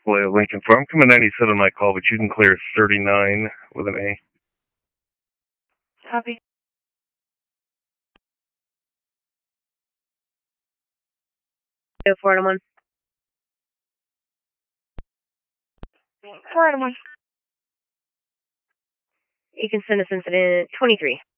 Lincoln Farm. Coming 97 on my call, but you can clear 39 with an A. Copy. Go 4-1. 4-1. You can send us incident 23.